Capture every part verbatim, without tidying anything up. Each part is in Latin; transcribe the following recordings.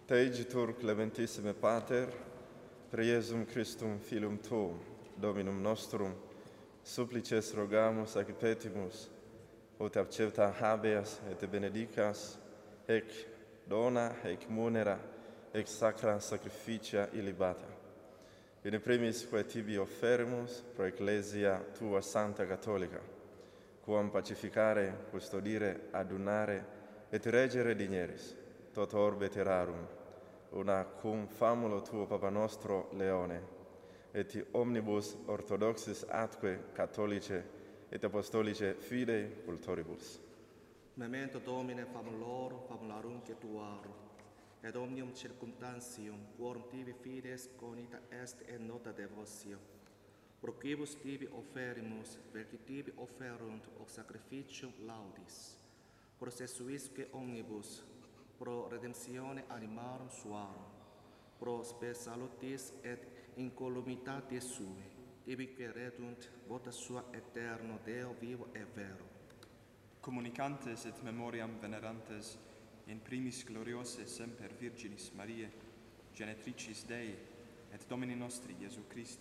Te igitur clementissime Pater, per Iesum Christum Filium Tuum, Dominum nostrum, supplices rogamus ac petimus, ut accepta habeas et benedicas, hec dona, hec munera, hec sacra sacrificia illibata. In primis quae tibi offerimus pro Ecclesia tua Santa Catholica, quam pacificare, custodire, adunare, et regere digneris, toto orbe terrarum, una cum famulo tuo Papa nostro Leone, et omnibus orthodoxis atque catholice et apostolice fidei cultoribus. Memento Domine famulorum, famularum tuarum, et omnium circumstantium, quorum tibi fides conita est et nota devotio. Pro quibus tibi offerimus, velci tibi offerunt hoc sacrificium laudis, processuisque omnibus, pro redemptione animarum suarum, pro spe salutis et incolumitatis sui, tibi queredunt vota sua eterno Deo vivo e vero. Communicantes et memoriam venerantes in primis gloriose semper Virginis Mariae, genetricis Dei, et Domini nostri Iesu Christi,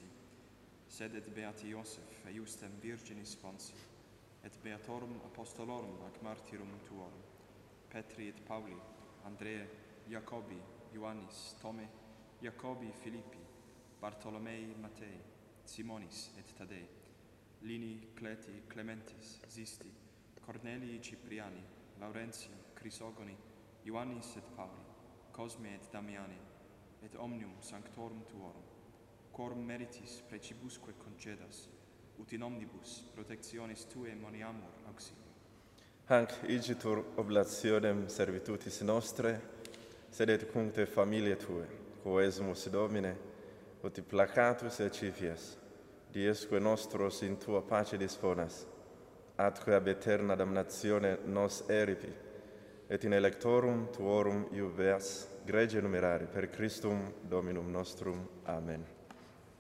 sed et beati Iosef, eiustem Virginis Ponsi, et beatorum apostolorum ac martyrum tuorum, Petri et Pauli, Andreae, Jacobi, Ioannis, Tome, Jacobi, Filippi, Bartolomei, Matei, Simonis et Tadei, Lini, Cleti, Clementes, Zisti, Cornelii, Cipriani, Laurentia, Crisogoni, Ioannis et Pauli, Cosme et Damiani, et omnium sanctorum tuorum, quorum meritis precibusque concedas, ut in omnibus protectionis tuae moniamur auxilio. Hanc igitur oblationem servitutis nostre, sed et cuncte familiae tue, quo esmus Domine, ut placatus et cipies, diesque nostros in tua pace disponas, atque ab aeterna damnatione nos eripi, et in electorum tuorum iubeas grege numerare per Christum Dominum nostrum. Amen.